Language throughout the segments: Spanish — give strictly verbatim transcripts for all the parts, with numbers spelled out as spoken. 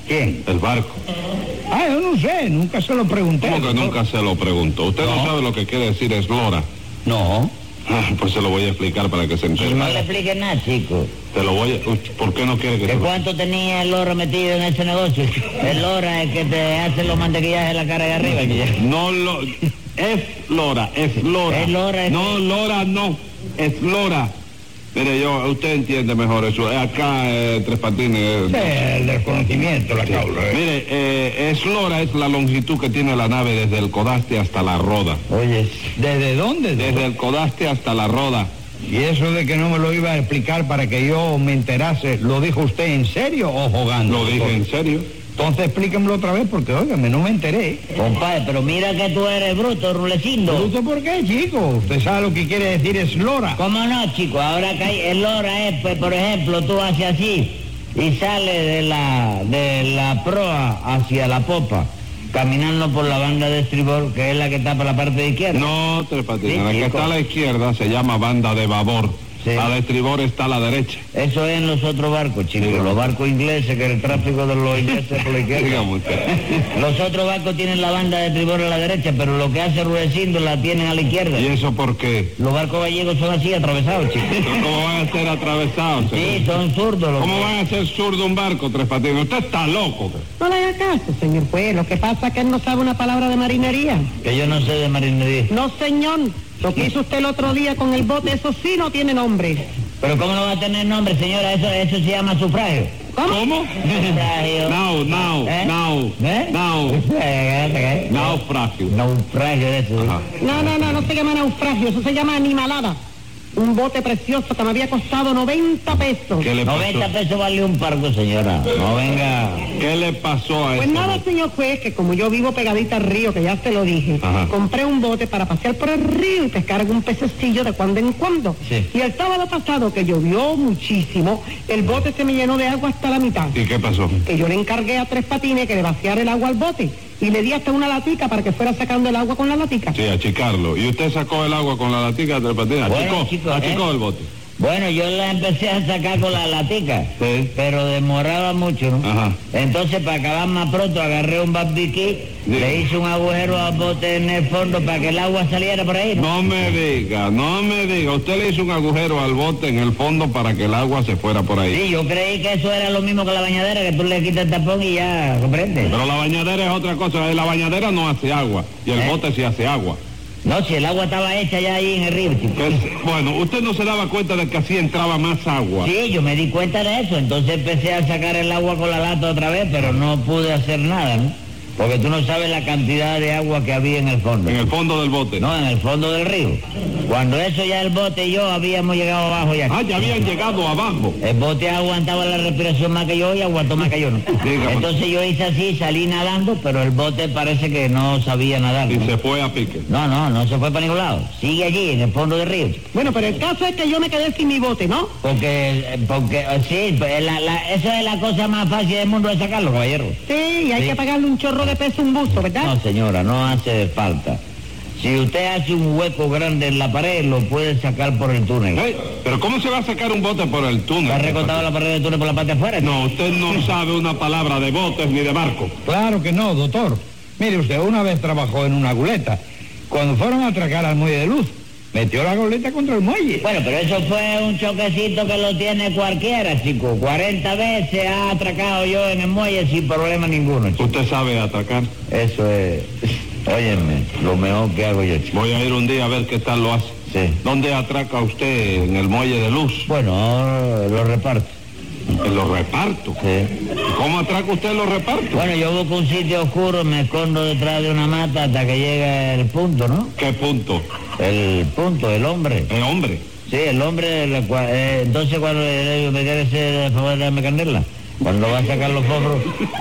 ¿Quién? El barco. Ah, yo no sé, nunca se lo pregunté. ¿Cómo que nunca se lo preguntó? ¿Usted no, no sabe lo que quiere decir eslora? No. Ah, pues se lo voy a explicar para que se entere. No le explique nada, chico. Te lo voy a... Uy, ¿por qué no quiere que ¿De se lo... cuánto tenía el loro metido en ese negocio? El loro es el que te hace los mantequillajes en la cara de arriba. No lo... Es lora, es lora. Es lora. Es... No, lora no. Es lora. Mire, yo, usted entiende mejor eso. Acá, eh, Tres Patines... Eh, el desconocimiento, la caula. Eh. Mire, eh, eslora es la longitud que tiene la nave desde el codaste hasta la roda. Oye, ¿desde dónde? Desde el codaste hasta la roda. Y eso de que no me lo iba a explicar para que yo me enterase, ¿lo dijo usted en serio o jugando? Lo dije en serio. Entonces explíquemelo otra vez porque, óigame, no me enteré. Compadre, pero mira que tú eres bruto, Rulecindo. ¿Bruto por qué, chico? Usted sabe lo que quiere decir eslora. ¿Cómo no, chico? Ahora que hay el lora es, pues, por ejemplo, tú haces así y sales de la, de la proa hacia la popa, caminando por la banda de estribor, que es la que tapa la parte de izquierda. No, Tres Patines, Sí, la que chico. está a la izquierda se llama banda de babor. Sí. A la estribor está a la derecha. Eso es en los otros barcos, chicos. Sí. Los barcos ingleses, que el tráfico de los ingleses por la izquierda. Dígame usted. Los otros barcos tienen la banda de estribor a la derecha, pero lo que hace Rudecindo la tienen a la izquierda. ¿Y eso por qué? Los barcos gallegos son así, atravesados, chicos. ¿Pero ¿Cómo van a ser atravesados? Sí, son zurdos. Los ¿Cómo van a ser zurdo un barco, Tres Patines? Usted está loco. No le haga caso, señor juez. Lo que pasa es que él no sabe una palabra de marinería. Que yo no sé de marinería. No, señor. Lo que hizo usted el otro día con el bote, eso sí no tiene nombre. Pero ¿cómo no va a tener nombre, señora? Eso, eso se llama sufragio. ¿Cómo? Sufragio. Now, now, ¿Eh? now, ¿Eh? now, ¿Eh? naufragio. Naufragio de eso. Ajá. No, no, no, no se llama naufragio, eso se llama animalada. Un bote precioso que me había costado noventa pesos. ¿Qué le pasó? noventa pesos vale un parco, señora. No venga. ¿Qué le pasó a Pues eso? nada, señor juez, que como yo vivo pegadita al río, que ya se lo dije, Ajá. compré un bote para pasear por el río y pescar algún pececillo de cuando en cuando. Sí. Y el sábado pasado, que llovió muchísimo, el bote se me llenó de agua hasta la mitad. ¿Y qué pasó? Que yo le encargué a Tres Patines que le vaciara el agua al bote y le di hasta una latica para que fuera sacando el agua con la latica. Sí, achicarlo. ¿Y usted sacó el agua con la latica, Tres Patines? Bueno, Achicó, chicos, achicó ¿eh? el bote. Bueno, yo la empecé a sacar con la latica, Sí. pero demoraba mucho, ¿no? Ajá. Entonces, para acabar más pronto, agarré un barbiquí, le hice un agujero al bote en el fondo para que el agua saliera por ahí, ¿no? No me diga, no me diga. Usted le hizo un agujero al bote en el fondo para que el agua se fuera por ahí. Sí, yo creí que eso era lo mismo que la bañadera, que tú le quitas el tapón y ya, ¿comprende? Pero la bañadera es otra cosa. La bañadera no hace agua y el ¿Eh? bote sí hace agua. No, si el agua estaba hecha ya ahí en el río, chico. Pues, bueno, usted no se daba cuenta de que así entraba más agua. Sí, yo me di cuenta de eso, entonces empecé a sacar el agua con la lata otra vez, pero no pude hacer nada, ¿no? Porque tú no sabes la cantidad de agua que había en el fondo. En el fondo del bote. No, en el fondo del río. Cuando eso ya el bote y yo habíamos llegado abajo ya. Ah, ya habían llegado abajo. El bote aguantaba la respiración más que yo y aguantó más que yo, ¿no? Dígame. Entonces yo hice así, salí nadando, pero el bote parece que no sabía nadar, Y ¿no? se fue a pique. No, no, no se fue para ningún lado. Sigue allí, en el fondo del río. Bueno, pero el caso es que yo me quedé sin mi bote, ¿no? Porque, porque, eh, sí, pues, la, la, eso es la cosa más fácil del mundo de sacarlo, caballero. Sí, y hay Sí. que pagarle un chorro de peso a un buzo, ¿verdad? No, señora, no hace falta. Si usted hace un hueco grande en la pared, lo puede sacar por el túnel. Ey, pero ¿cómo se va a sacar un bote por el túnel? ¿Está recortado la pared del túnel por la parte de afuera? No, usted no sabe una palabra de botes ni de barco. Claro que no, doctor. Mire usted, una vez trabajó en una goleta. Cuando fueron a atracar al muelle de Luz, metió la goleta contra el muelle. Bueno, pero eso fue un choquecito que lo tiene cualquiera, chico. cuarenta veces ha atracado yo en el muelle sin problema ninguno, chico. ¿Usted sabe atracar? Eso es, óyeme, lo mejor que hago yo, chico. Voy a ir un día a ver qué tal lo hace. Sí. ¿Dónde atraca usted? ¿En el muelle de Luz? Bueno, ahora lo reparto. En los repartos. Sí. ¿Cómo atraca usted los repartos? Bueno, yo busco un sitio oscuro, me escondo detrás de una mata hasta que llegue el punto, ¿no? ¿Qué punto? El punto, el hombre. El hombre. Sí, el hombre, el cua- eh, entonces cuando le me quiere hacer el favor de darme candela, cuando va a sacar los fósforos.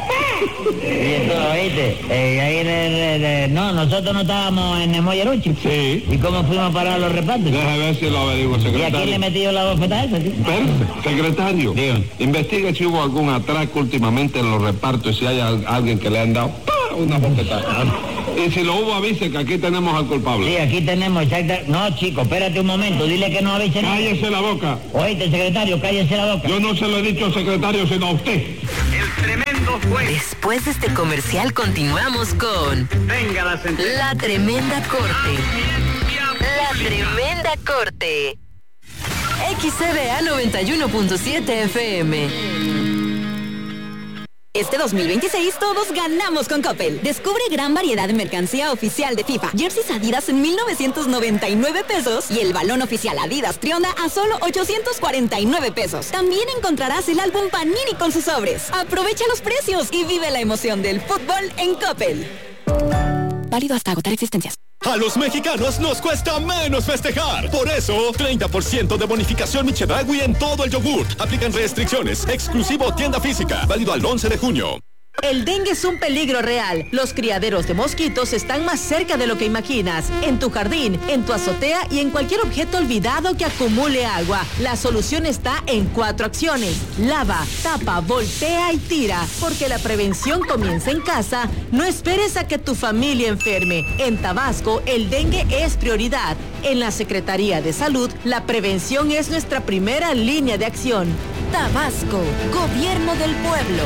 Y entonces, oíste, eh, ahí le, le- le- no, nosotros no estábamos en el muelle Luchi. Sí. ¿Y cómo fuimos a parar a los repartos? Deje ver si lo averiguo, ¿Y a quién le secretario. metí yo la bofetada esa, tío? Espérese, secretario. Dígame. Investigue si hubo algún atraco últimamente en los repartos y si hay al- alguien que le han dado ¡pah! Una bofetada. Y si lo hubo, avise que aquí tenemos al culpable. Sí, aquí tenemos exacta... No, chico, espérate un momento, dile que no avise nada. Cállese la boca. Oíste, secretario, cállese la boca. Yo no se lo he dicho al secretario, sino a usted. El tremendo Después de este comercial continuamos con Venga la sentencia. La Tremenda Corte. La Tremenda Corte. X C B A noventa y uno punto siete F M. Este dos mil veintiséis todos ganamos con Coppel. Descubre gran variedad de mercancía oficial de FIFA. Jerseys Adidas en mil novecientos noventa y nueve pesos y el balón oficial Adidas Trionda a solo ochocientos cuarenta y nueve pesos. También encontrarás el álbum Panini con sus sobres. Aprovecha los precios y vive la emoción del fútbol en Coppel. Válido hasta agotar existencias. A los mexicanos nos cuesta menos festejar. Por eso, treinta por ciento de bonificación Michedragui en todo el yogurt. Aplican restricciones. Exclusivo tienda física. Válido al once de junio. El dengue es un peligro real. Los criaderos de mosquitos están más cerca de lo que imaginas. En tu jardín, en tu azotea y en cualquier objeto olvidado que acumule agua. La solución está en cuatro acciones. Lava, tapa, voltea y tira. Porque la prevención comienza en casa. No esperes a que tu familia enferme. En Tabasco, el dengue es prioridad. En la Secretaría de Salud, la prevención es nuestra primera línea de acción. Tabasco, Gobierno del Pueblo.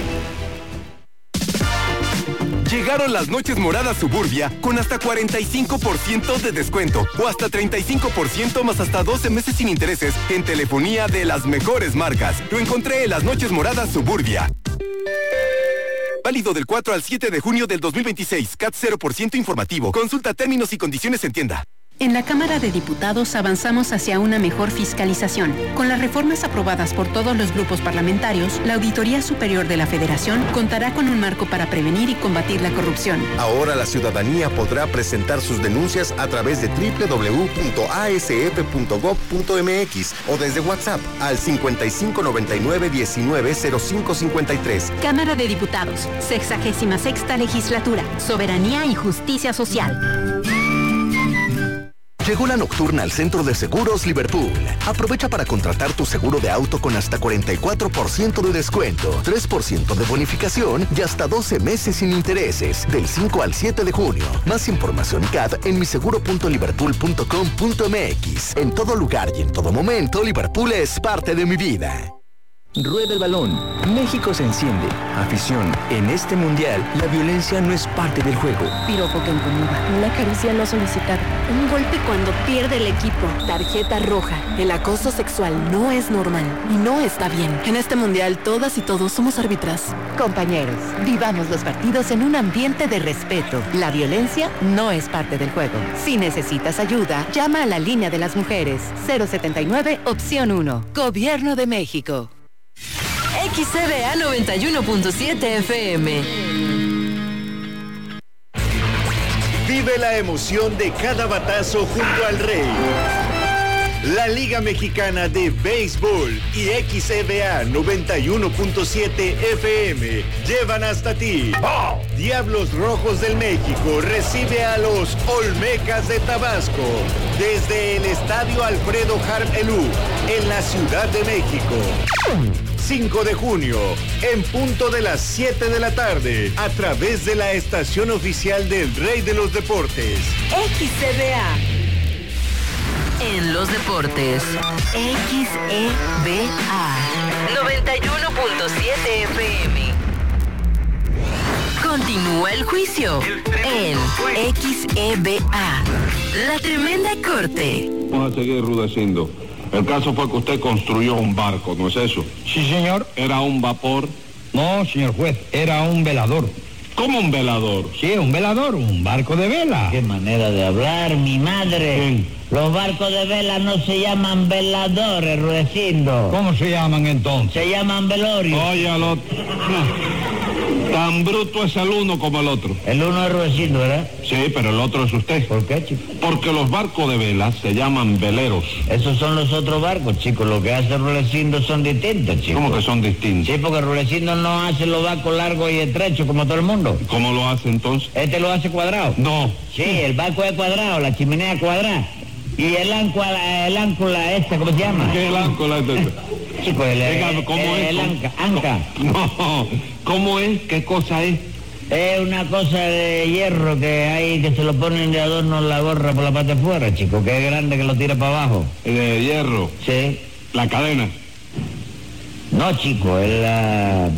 Llegaron las noches moradas Suburbia con hasta cuarenta y cinco por ciento de descuento o hasta treinta y cinco por ciento más hasta doce meses sin intereses en telefonía de las mejores marcas. Lo encontré en las noches moradas Suburbia. Válido del cuatro al siete de junio del dos mil veintiséis. C A T cero por ciento informativo. Consulta términos y condiciones en tienda. En la Cámara de Diputados avanzamos hacia una mejor fiscalización. Con las reformas aprobadas por todos los grupos parlamentarios, la Auditoría Superior de la Federación contará con un marco para prevenir y combatir la corrupción. Ahora la ciudadanía podrá presentar sus denuncias a través de doble u doble u doble u punto a s f punto gob punto m x o desde WhatsApp al cincuenta y cinco noventa y nueve diecinueve cero cinco cincuenta y tres. Cámara de Diputados, sexagésima sexta legislatura, soberanía y justicia social. Llegó la nocturna al Centro de Seguros Liverpool. Aprovecha para contratar tu seguro de auto con hasta cuarenta y cuatro por ciento de descuento, tres por ciento de bonificación y hasta doce meses sin intereses, del cinco al siete de junio. Más información C A D en miseguro punto liverpool punto com punto m x. En todo lugar y en todo momento, Liverpool es parte de mi vida. Rueda el balón. México se enciende. Afición. En este mundial, la violencia no es parte del juego. Piropo que incomoda. Una caricia no solicitada. Un golpe cuando pierde el equipo. Tarjeta roja. El acoso sexual no es normal y no está bien. En este mundial, todas y todos somos árbitras. Compañeros, vivamos los partidos en un ambiente de respeto. La violencia no es parte del juego. Si necesitas ayuda, llama a la línea de las mujeres. cero setenta y nueve, opción uno. Gobierno de México. X C B A noventa y uno punto siete F M. Vive la emoción de cada batazo junto al Rey. La Liga Mexicana de Béisbol y X C B A noventa y uno punto siete F M llevan hasta ti. ¡Oh! Diablos Rojos del México recibe a los Olmecas de Tabasco desde el Estadio Alfredo Harp Elú en la Ciudad de México. cinco de junio, en punto de las siete de la tarde, a través de la estación oficial del Rey de los Deportes. X C B A. En los deportes, X E B A noventa y uno punto siete F M. Continúa el juicio en X E B A. La Tremenda Corte. Vamos a seguir enrudeciendo. El caso fue que usted construyó un barco, ¿no es eso? Sí, señor. ¿Era un vapor? No, señor juez, era un velador. ¿Cómo un velador? Sí, un velador, un barco de vela. Qué manera de hablar, mi madre. Sí. Los barcos de vela no se llaman veladores, Rudecindo. ¿Cómo se llaman entonces? Se llaman velorios. Oye, al otro. Tan bruto es el uno como el otro. El uno es Rudecindo, ¿verdad? Sí, pero el otro es usted. ¿Por qué, chico? Porque los barcos de vela se llaman veleros. Esos son los otros barcos, chicos. Lo que hace Rudecindo son distintos, chicos. ¿Cómo que son distintos? Sí, porque Rudecindo no hace los barcos largos y estrechos como todo el mundo. ¿Cómo lo hace entonces? Este lo hace cuadrado. No. Sí, el barco es cuadrado, la chimenea cuadrada. Y el áncula, el áncula esta, ¿cómo se llama? ¿Qué es el áncula esta? Chico, el, Venga, ¿cómo el, es? el anca, anca. No, ¿cómo es? ¿Qué cosa es? Es una cosa de hierro que hay, que se lo ponen de adorno en la gorra por la parte de afuera, chico, que es grande que lo tira para abajo. ¿De hierro? Sí. ¿La cadena? No, chico, es la...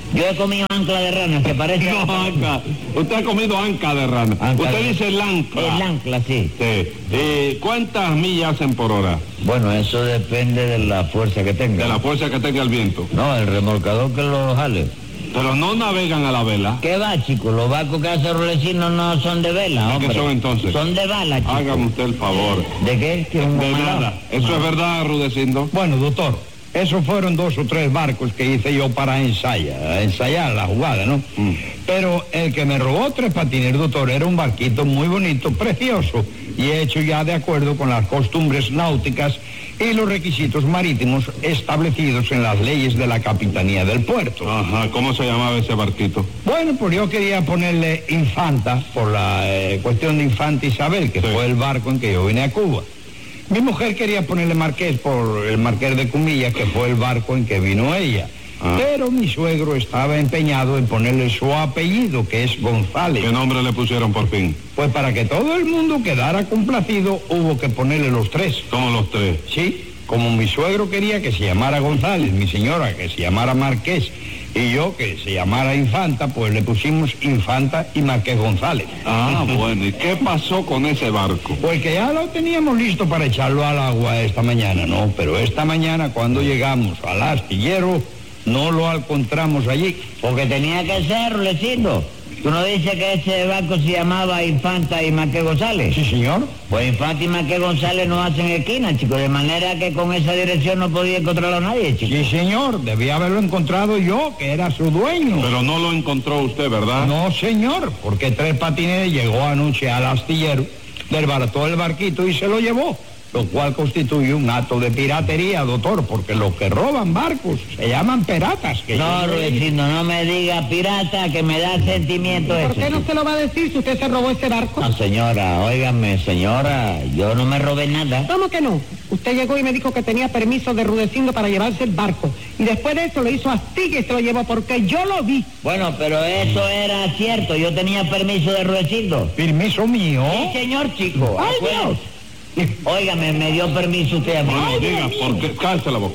Yo he comido ancla de rana, que parece... No, anca. Usted ha comido anca de rana. Anca Usted de... dice el ancla. El ancla, sí. Sí. ¿Y cuántas millas hacen por hora? Bueno, eso depende de la fuerza que tenga. De la fuerza que tenga el viento. No, el remolcador que lo jale. Pero no navegan a la vela. ¿Qué va, chico? Los barcos que hace Rulecindo no son de vela, hombre. ¿Qué son entonces? Son de bala, chico. Hágame usted el favor. ¿De qué? ¿Que un de mandado? nada. ¿Eso es verdad, Rudecindo? Bueno, doctor, esos fueron dos o tres barcos que hice yo para ensayar, ensayar la jugada, ¿no? Mm. Pero el que me robó Tres Patines, doctor, era un barquito muy bonito, precioso, y hecho ya de acuerdo con las costumbres náuticas y los requisitos marítimos establecidos en las leyes de la Capitanía del Puerto. Ajá, ¿cómo se llamaba ese barquito? Bueno, pues yo quería ponerle Infanta, por la eh, cuestión de Infanta Isabel, que sí. fue el barco en que yo vine a Cuba. Mi mujer quería ponerle Marqués por el Marqués de Cumilla, que fue el barco en que vino ella. Ah. Pero mi suegro estaba empeñado en ponerle su apellido, que es González. ¿Qué nombre le pusieron por fin? Pues para que todo el mundo quedara complacido, hubo que ponerle los tres. ¿Cómo los tres? Sí, como mi suegro quería que se llamara González, mi señora que se llamara Marqués, y yo que se llamara Infanta, pues le pusimos Infanta y Marqués González. Ah, bueno, ¿y qué pasó con ese barco? Pues que ya lo teníamos listo para echarlo al agua esta mañana, ¿no? Pero esta mañana cuando llegamos al astillero, no lo encontramos allí. Porque tenía que ser, Rulecindo. ¿Tú no dices que ese barco se llamaba Infanta y Marqués González? Sí, señor. Pues Infanta y Marqués González no hacen esquina, chico, de manera que con esa dirección no podía encontrarlo nadie, chico. Sí, señor, debía haberlo encontrado yo, que era su dueño. Pero no lo encontró usted, ¿verdad? No, señor, porque Tres Patines llegó anoche al astillero, desbarató el barquito y se lo llevó. Lo cual constituye un acto de piratería, doctor, porque los que roban barcos se llaman piratas. Que no, Rudecindo, no me diga pirata, que me da sentimiento eso. ¿Por qué no se lo va a decir si usted se robó ese barco? No, señora, óigame, señora, yo no me robé nada. ¿Cómo que no? Usted llegó y me dijo que tenía permiso de Rudecindo para llevarse el barco. Y después de eso lo hizo astilla y se lo llevó porque yo lo vi. Bueno, pero eso era cierto, yo tenía permiso de Rudecindo. ¿Permiso mío? Sí, señor, chico. ¡Ay, Dios! Óigame, me dio permiso usted a mí. No, diga, porque cállese la boca.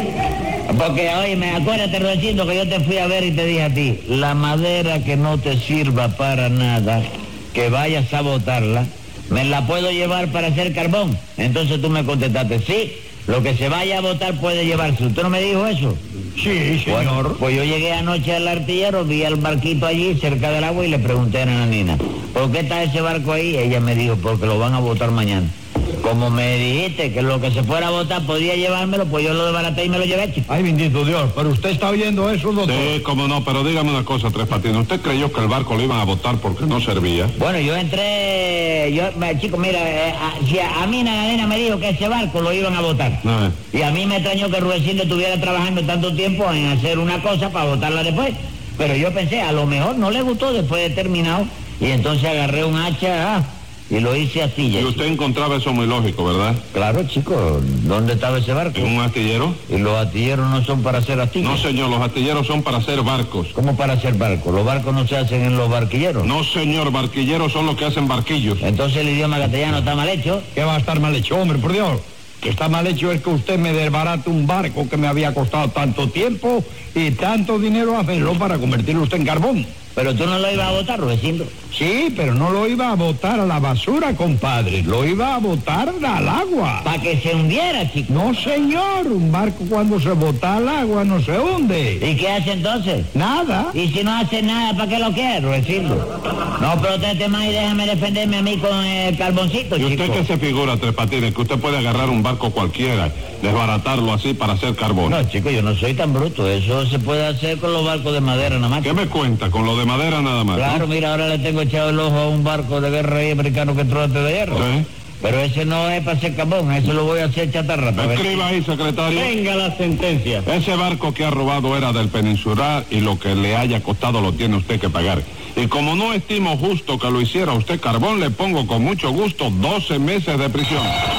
Porque, óyeme, acuérdate, Rudecindo, que yo te fui a ver y te dije a ti, la madera que no te sirva para nada, que vayas a botarla, me la puedo llevar para hacer carbón. Entonces tú me contestaste, sí, lo que se vaya a botar puede llevarse. ¿Usted no me dijo eso? Sí, señor. Bueno, pues yo llegué anoche al artillero, vi al barquito allí cerca del agua y le pregunté a la nena, ¿por qué está ese barco ahí? Ella me dijo, porque lo van a botar mañana. Como me dijiste que lo que se fuera a botar podía llevármelo, pues yo lo desbaraté y me lo llevé, chico. Ay, bendito Dios, pero usted está oyendo eso, doctor. Sí, cómo no, pero dígame una cosa, Tres Patines. ¿Usted creyó que el barco lo iban a botar porque no servía? Bueno, yo entré, yo, chico, mira, eh, a, si a, a mí la nena me dijo que ese barco lo iban a botar. No, eh. Y a mí me extrañó que Rudecindo estuviera trabajando tanto tiempo en hacer una cosa para botarla después. Pero yo pensé, a lo mejor no le gustó después de terminado. Y entonces agarré un hacha, ah, y lo hice así. Y usted encontraba eso muy lógico, ¿verdad? Claro, chico. ¿Dónde estaba ese barco? ¿En un astillero? Y los astilleros no son para hacer astilleros. No, señor, los astilleros son para hacer barcos. ¿Cómo para hacer barcos? ¿Los barcos no se hacen en los barquilleros? No, señor, barquilleros son los que hacen barquillos. Entonces el idioma castellano está mal hecho. ¿Qué va a estar mal hecho, hombre, por Dios? Que está mal hecho es que usted me desbarate un barco que me había costado tanto tiempo y tanto dinero hacerlo para convertirlo usted en carbón. Pero tú no lo ibas a botar, Rudecindo. Sí, pero no lo iba a botar a la basura, compadre. Lo iba a botar al agua. ¿Para que se hundiera, chico? No, señor. Un barco cuando se bota al agua no se hunde. ¿Y qué hace entonces? Nada. ¿Y si no hace nada, para qué lo quiere, Rudecindo? No proteste más y déjame defenderme a mí con el carboncito, chico. ¿Y usted qué se figura, Tres Patines? Que usted puede agarrar un barco cualquiera, desbaratarlo así para hacer carbón. No, chico, yo no soy tan bruto. Eso se puede hacer con los barcos de madera nada más. ¿Qué me cuenta? Con lo de madera nada más. Claro, ¿no? Mira, ahora le tengo echado el ojo a un barco de guerra ahí americano que entró antes de hierro. Sí. Pero ese no es para hacer carbón, eso lo voy a hacer chatarra. Escriba ahí, secretario. Venga la sentencia. Ese barco que ha robado era del Peninsular y lo que le haya costado lo tiene usted que pagar. Y como no estimo justo que lo hiciera usted carbón, le pongo con mucho gusto doce meses de prisión.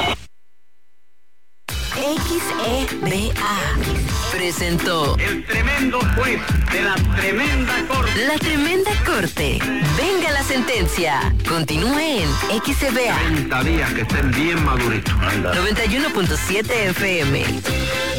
X E B A presentó el tremendo juez de la tremenda corte. La tremenda corte. Venga la sentencia. Continúe en X E B A. treinta días que estén bien maduritos. noventa y uno punto siete F M.